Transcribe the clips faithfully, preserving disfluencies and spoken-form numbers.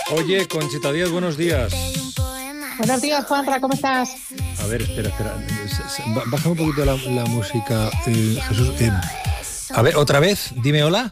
Oye, Conchita Díaz, buenos días. Buenos días, Juanra, ¿cómo estás? A ver, espera, espera. Baja un poquito la, la música, eh, Jesús. Eh, a ver, otra vez, dime hola.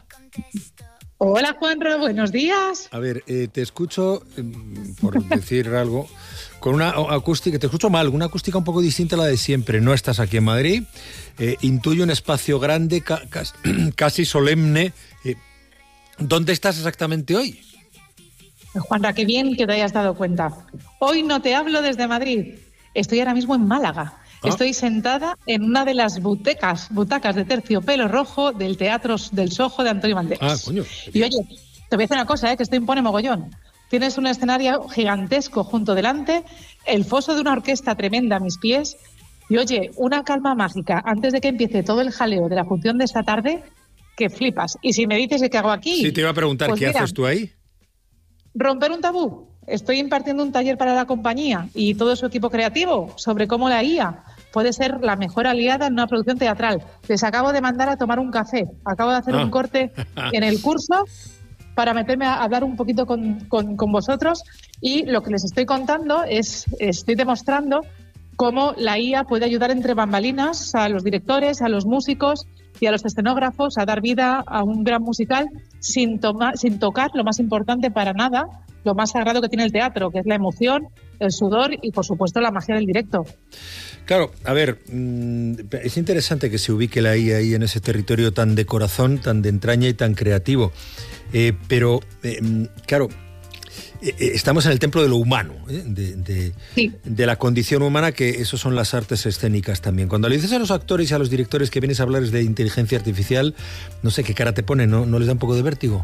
Hola, Juanra, buenos días. A ver, eh, te escucho, eh, por decir algo, con una acústica, te escucho mal, una acústica un poco distinta a la de siempre. No estás aquí en Madrid, eh, intuyo un espacio grande, ca, ca, casi solemne. Eh, ¿Dónde estás exactamente hoy? Juanra, qué bien que te hayas dado cuenta. Hoy no te hablo desde Madrid, estoy ahora mismo en Málaga. ¿Ah? Estoy sentada en una de las butacas, butacas de terciopelo rojo del Teatro del Sojo de Antonio Banderas. Ah, coño. Y oye, te voy a decir una cosa, ¿eh? Que esto impone mogollón. Tienes un escenario gigantesco junto delante, el foso de una orquesta tremenda a mis pies y oye, una calma mágica antes de que empiece todo el jaleo de la función de esta tarde que flipas. Y si me dices qué hago aquí... Sí, te iba a preguntar, pues ¿qué mira, haces tú ahí? Romper un tabú. Estoy impartiendo un taller para la compañía y todo su equipo creativo sobre cómo la I A puede ser la mejor aliada en una producción teatral. Les acabo de mandar a tomar un café. Acabo de hacer ah. un corte en el curso para meterme a hablar un poquito con, con, con vosotros y lo que les estoy contando es, estoy demostrando cómo la I A puede ayudar entre bambalinas a los directores, a los músicos y a los escenógrafos a dar vida a un gran musical sin, toma, sin tocar lo más importante para nada, lo más sagrado que tiene el teatro, que es la emoción, el sudor y, por supuesto, la magia del directo. Claro, a ver, es interesante que se ubique la I A ahí en ese territorio tan de corazón, tan de entraña y tan creativo. Eh, pero, eh, claro, eh, estamos en el templo de lo humano, ¿eh? de, de, sí. de la condición humana, que eso son las artes escénicas también. Cuando le dices a los actores y a los directores que vienes a hablar de inteligencia artificial, no sé qué cara te pone, ¿no? ¿No les da un poco de vértigo?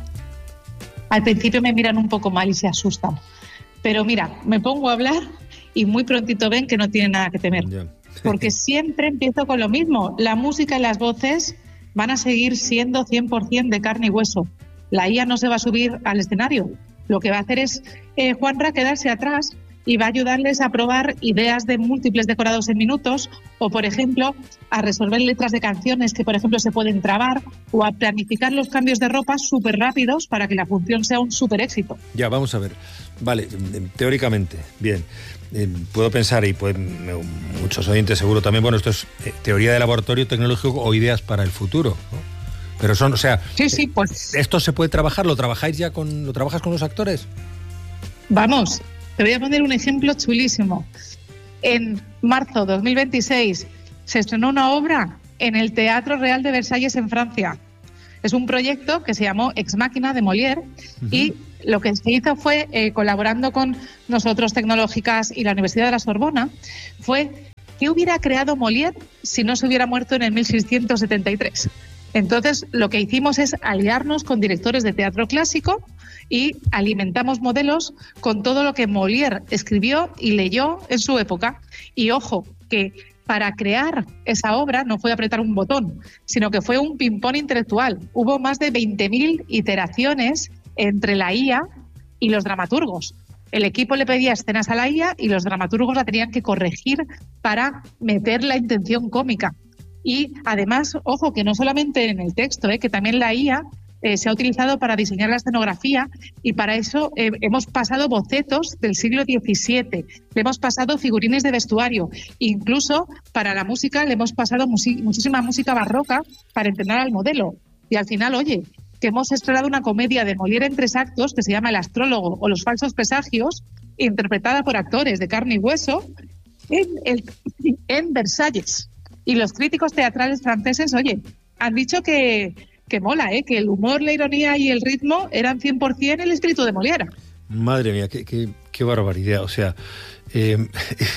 Al principio me miran un poco mal y se asustan. Pero mira, me pongo a hablar y muy prontito ven que no tienen nada que temer. Yeah. Porque siempre empiezo con lo mismo. La música y las voces van a seguir siendo cien por ciento de carne y hueso. La I A no se va a subir al escenario. Lo que va a hacer es, eh, Juanra, quedarse atrás y va a ayudarles a probar ideas de múltiples decorados en minutos o, por ejemplo, a resolver letras de canciones que, por ejemplo, se pueden trabar o a planificar los cambios de ropa súper rápidos para que la función sea un súper éxito. Ya, vamos a ver. Vale, teóricamente, bien. Eh, puedo pensar, y pueden, muchos oyentes seguro también, bueno, esto es eh, teoría de laboratorio tecnológico o ideas para el futuro, ¿no? Pero son, o sea, sí, sí, pues... ¿esto se puede trabajar? ¿Lo trabajáis ya con, lo trabajas con los actores? Vamos, te voy a poner un ejemplo chulísimo. En marzo de dos mil veintiséis se estrenó una obra en el Teatro Real de Versalles en Francia. Es un proyecto que se llamó Ex Machina de Molière uh-huh. y lo que se hizo fue, eh, colaborando con nosotros Tecnológicas y la Universidad de la Sorbona, fue ¿qué hubiera creado Molière si no se hubiera muerto en el mil seiscientos setenta y tres? Entonces, lo que hicimos es aliarnos con directores de teatro clásico y alimentamos modelos con todo lo que Molière escribió y leyó en su época. Y ojo, que para crear esa obra no fue apretar un botón, sino que fue un ping-pong intelectual. Hubo más de veinte mil iteraciones entre la I A y los dramaturgos. El equipo le pedía escenas a la I A y los dramaturgos la tenían que corregir para meter la intención cómica. Y además, ojo, que no solamente en el texto, eh, que también la I A eh, se ha utilizado para diseñar la escenografía y para eso eh, hemos pasado bocetos del siglo diecisiete, le hemos pasado figurines de vestuario, incluso para la música le hemos pasado musi- muchísima música barroca para entrenar al modelo. Y al final, oye, que hemos explorado una comedia de Molière en tres actos que se llama El astrólogo o Los falsos presagios, interpretada por actores de carne y hueso en, el, en Versalles. Y los críticos teatrales franceses, oye, han dicho que, que mola, ¿eh? Que el humor, la ironía y el ritmo eran cien por ciento el espíritu de Molière. Madre mía, qué, qué, qué barbaridad. O sea, eh,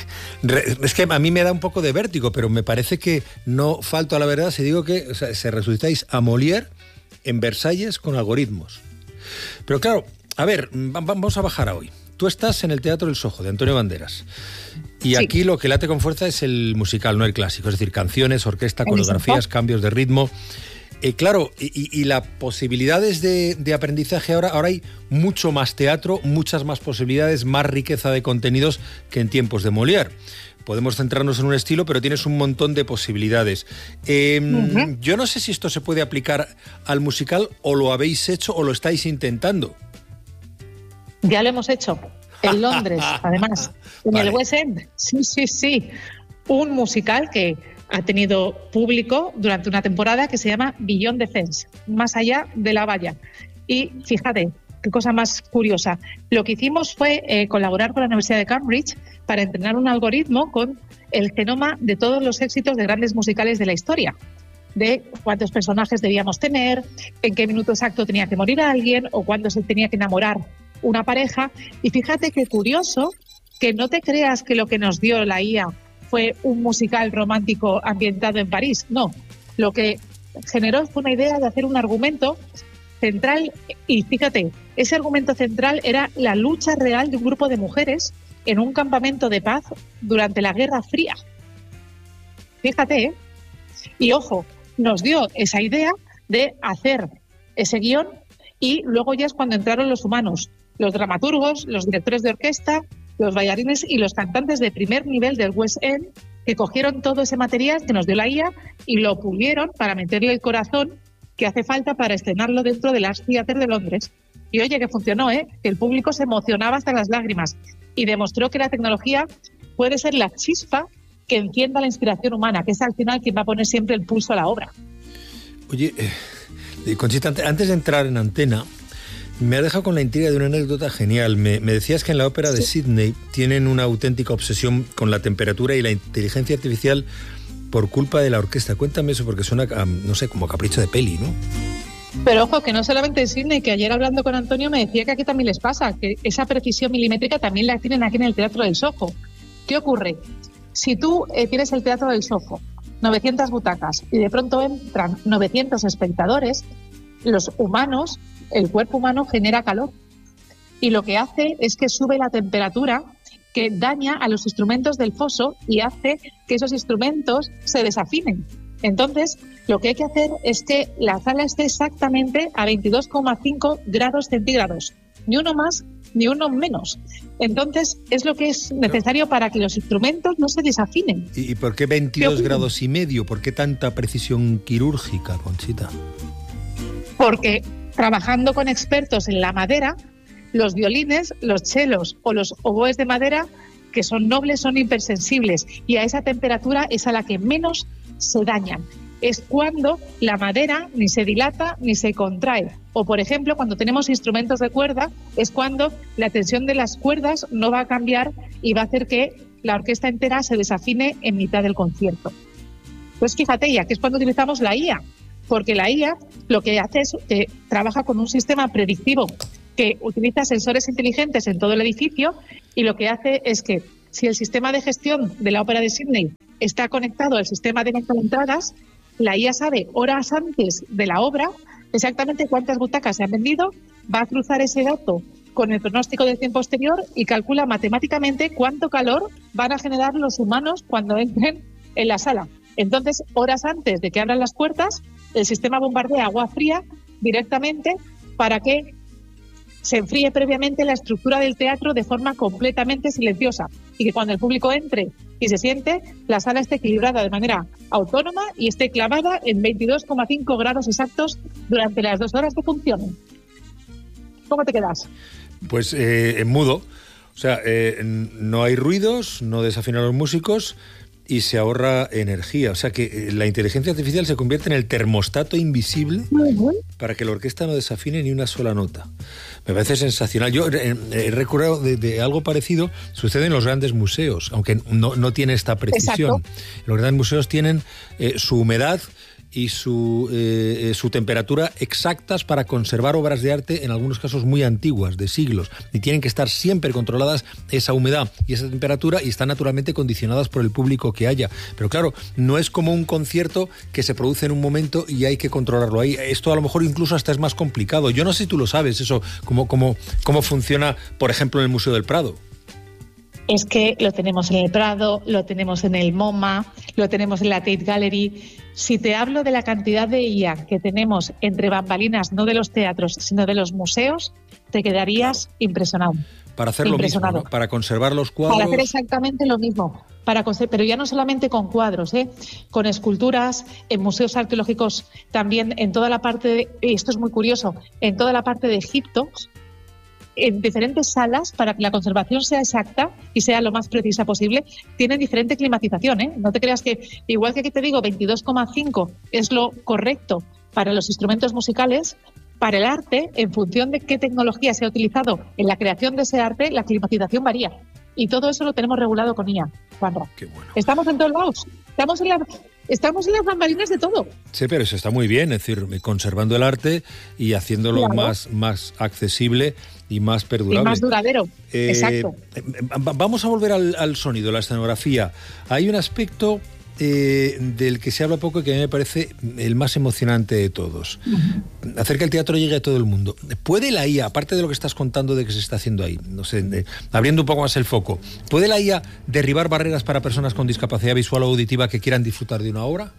es que a mí me da un poco de vértigo, pero me parece que no falto a la verdad si digo que o sea, se resucitáis a Molière en Versalles con algoritmos. Pero claro, a ver, vamos a bajar a hoy. Tú estás en el Teatro del Sojo, de Antonio Banderas. Y sí. Aquí lo que late con fuerza es el musical, no el clásico. Es decir, canciones, orquesta, coreografías, cambios de ritmo. Eh, claro, y, y las posibilidades de, de aprendizaje ahora, ahora hay mucho más teatro, muchas más posibilidades, más riqueza de contenidos que en tiempos de Molière. Podemos centrarnos en un estilo, pero tienes un montón de posibilidades. Eh, uh-huh. Yo no sé si esto se puede aplicar al musical o lo habéis hecho o lo estáis intentando. Ya lo hemos hecho. En Londres, además. En vale. el West End. Sí, sí, sí. Un musical que ha tenido público durante una temporada que se llama Beyond the Fence, más allá de la valla. Y fíjate, qué cosa más curiosa. Lo que hicimos fue eh, colaborar con la Universidad de Cambridge para entrenar un algoritmo con el genoma de todos los éxitos de grandes musicales de la historia, de cuántos personajes debíamos tener, en qué minuto exacto tenía que morir alguien o cuándo se tenía que enamorar una pareja. Y fíjate qué curioso que no te creas que lo que nos dio la I A fue un musical romántico ambientado en París. No, lo que generó fue una idea de hacer un argumento central y fíjate, ese argumento central era la lucha real de un grupo de mujeres en un campamento de paz durante la Guerra Fría. Fíjate, ¿eh? Y ojo, nos dio esa idea de hacer ese guión y luego ya es cuando entraron los humanos, los dramaturgos, los directores de orquesta, los bailarines y los cantantes de primer nivel del West End, que cogieron todo ese material que nos dio la I A y lo pulieron para meterle el corazón que hace falta para estrenarlo dentro del Arts Theatre de Londres. Y oye, que funcionó, ¿eh? Que el público se emocionaba hasta las lágrimas y demostró que la tecnología puede ser la chispa que encienda la inspiración humana, que es al final quien va a poner siempre el pulso a la obra. Oye, eh, Conchita, antes de entrar en antena, me ha dejado con la intriga de una anécdota genial. Me, me decías que en la ópera de sí. Sydney tienen una auténtica obsesión con la temperatura y la inteligencia artificial por culpa de la orquesta. Cuéntame eso, porque suena, no sé, como capricho de peli, ¿no? Pero ojo, que no solamente en Sydney, que ayer hablando con Antonio me decía que aquí también les pasa, que esa precisión milimétrica también la tienen aquí en el Teatro del Soho. ¿Qué ocurre? Si tú eh, tienes el Teatro del Soho, novecientas butacas, y de pronto entran novecientos espectadores, los humanos, el cuerpo humano genera calor. Y lo que hace es que sube la temperatura, que daña a los instrumentos del foso y hace que esos instrumentos se desafinen. Entonces, lo que hay que hacer es que la sala esté exactamente a veintidós coma cinco grados centígrados, ni uno más ni uno menos. Entonces, es lo que es necesario para que los instrumentos no se desafinen. ¿Y por qué veintidós grados y medio? ¿Por qué tanta precisión quirúrgica, Conchita? Porque trabajando con expertos en la madera, los violines, los chelos o los oboes de madera, que son nobles, son hipersensibles, y a esa temperatura es a la que menos se dañan. Es cuando la madera ni se dilata ni se contrae. O, por ejemplo, cuando tenemos instrumentos de cuerda, es cuando la tensión de las cuerdas no va a cambiar y va a hacer que la orquesta entera se desafine en mitad del concierto. Pues fíjate, ya que es cuando utilizamos la I A, porque la I A lo que hace es que trabaja con un sistema predictivo que utiliza sensores inteligentes en todo el edificio y lo que hace es que si el sistema de gestión de la Ópera de Sydney está conectado al sistema de venta de entradas, la I A sabe horas antes de la obra exactamente cuántas butacas se han vendido, va a cruzar ese dato con el pronóstico del tiempo exterior y calcula matemáticamente cuánto calor van a generar los humanos cuando entren en la sala. Entonces, horas antes de que abran las puertas, el sistema bombardea agua fría directamente para que se enfríe previamente la estructura del teatro de forma completamente silenciosa y que cuando el público entre y se siente, la sala esté equilibrada de manera autónoma y esté clavada en veintidós coma cinco grados exactos durante las dos horas de función. ¿Cómo te quedas? Pues eh, en mudo. O sea, eh, no hay ruidos, no desafinan los músicos y se ahorra energía. O sea que la inteligencia artificial se convierte en el termostato invisible uh-huh. para que la orquesta no desafine ni una sola nota. Me parece sensacional. Yo he eh, recordado de, de algo parecido, sucede en los grandes museos, aunque no, no tiene esta precisión. Exacto. Los grandes museos tienen eh, su humedad y su, eh, su temperatura exactas para conservar obras de arte, en algunos casos muy antiguas, de siglos, y tienen que estar siempre controladas esa humedad y esa temperatura y están naturalmente condicionadas por el público que haya. Pero claro, no es como un concierto que se produce en un momento y hay que controlarlo ahí. Esto a lo mejor incluso hasta es más complicado. Yo no sé si tú lo sabes, eso, cómo, cómo, cómo funciona, por ejemplo, en el Museo del Prado. Es que lo tenemos en el Prado, lo tenemos en el MoMA, lo tenemos en la Tate Gallery. Si te hablo de la cantidad de I A que tenemos entre bambalinas, no de los teatros, sino de los museos, te quedarías claro. impresionado. Para hacer lo mismo, ¿no? Para conservar los cuadros. Para hacer exactamente lo mismo. Para conservar, pero ya no solamente con cuadros, ¿eh? Con esculturas, en museos arqueológicos también, en toda la parte, de, y esto es muy curioso, en toda la parte de Egipto, en diferentes salas, para que la conservación sea exacta y sea lo más precisa posible, tienen diferente climatización, ¿eh? No te creas que, igual que aquí te digo, veintidós coma cinco es lo correcto para los instrumentos musicales, para el arte, en función de qué tecnología se ha utilizado en la creación de ese arte, la climatización varía. Y todo eso lo tenemos regulado con I A, Juanra. Qué bueno. Estamos en todos lados. Estamos en, la, estamos en las bambalinas de todo. Sí, pero eso está muy bien, es decir, conservando el arte y haciéndolo claro. más, más accesible y más perdurable. Y más duradero, eh, exacto. Vamos a volver al, al sonido, la escenografía. Hay un aspecto eh, del que se habla poco y que a mí me parece el más emocionante de todos. Uh-huh. Hacer que el teatro llegue a todo el mundo. ¿Puede la I A, aparte de lo que estás contando de que se está haciendo ahí, no sé, eh, abriendo un poco más el foco, ¿puede la I A derribar barreras para personas con discapacidad visual o auditiva que quieran disfrutar de una obra?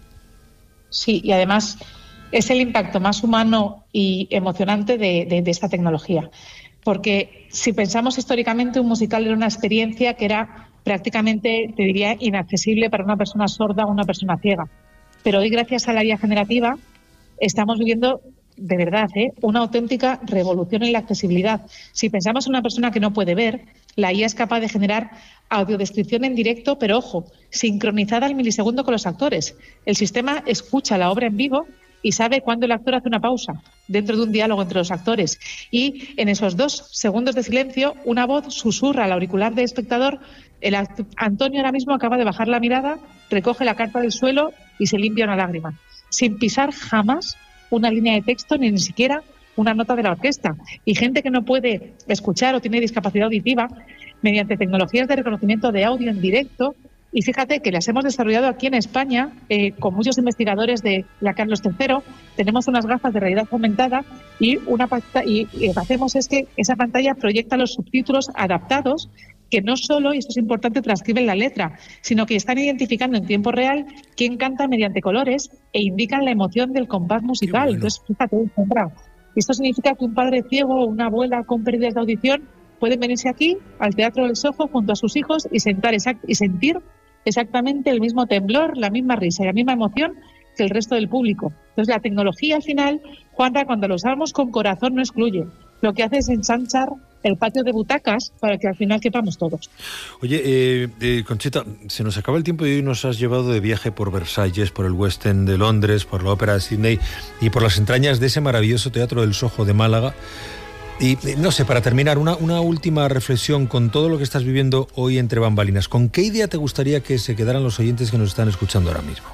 Sí, y además es el impacto más humano y emocionante de, de, de esta tecnología. Porque si pensamos históricamente, un musical era una experiencia que era prácticamente, te diría, inaccesible para una persona sorda o una persona ciega. Pero hoy, gracias a la I A generativa, estamos viviendo, de verdad, ¿eh? una auténtica revolución en la accesibilidad. Si pensamos en una persona que no puede ver, la I A es capaz de generar audiodescripción en directo, pero ojo, sincronizada al milisegundo con los actores. El sistema escucha la obra en vivo y sabe cuándo el actor hace una pausa dentro de un diálogo entre los actores. Y en esos dos segundos de silencio, una voz susurra al auricular del espectador: el act- Antonio ahora mismo acaba de bajar la mirada, recoge la carta del suelo y se limpia una lágrima, sin pisar jamás una línea de texto ni ni siquiera una nota de la orquesta. Y gente que no puede escuchar o tiene discapacidad auditiva, mediante tecnologías de reconocimiento de audio en directo. Y fíjate que las hemos desarrollado aquí en España eh, con muchos investigadores de la Carlos tercero. Tenemos unas gafas de realidad aumentada y una panta- y, y lo que hacemos es que esa pantalla proyecta los subtítulos adaptados, que no solo, y esto es importante, transcriben la letra, sino que están identificando en tiempo real quién canta mediante colores e indican la emoción del compás musical. Bueno. Entonces, fíjate, Sandra, esto significa que un padre ciego o una abuela con pérdidas de audición pueden venirse aquí al Teatro del Soho junto a sus hijos y, sentar exact- y sentir exactamente el mismo temblor, la misma risa y la misma emoción que el resto del público. Entonces, la tecnología al final, Juanra, cuando lo usamos con corazón, no excluye. Lo que hace es ensanchar el patio de butacas para que al final quepamos todos. Oye, eh, eh, Conchita, se nos acaba el tiempo y hoy nos has llevado de viaje por Versalles, por el West End de Londres, por la Ópera de Sydney y por las entrañas de ese maravilloso Teatro del Soho de Málaga. Y no sé, para terminar, una, una última reflexión con todo lo que estás viviendo hoy entre bambalinas. ¿Con qué idea te gustaría que se quedaran los oyentes que nos están escuchando ahora mismo?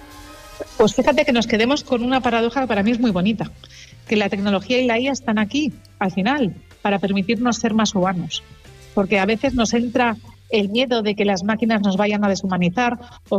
Pues fíjate que nos quedemos con una paradoja que para mí es muy bonita, que la tecnología y la I A están aquí, al final, para permitirnos ser más humanos. Porque a veces nos entra el miedo de que las máquinas nos vayan a deshumanizar o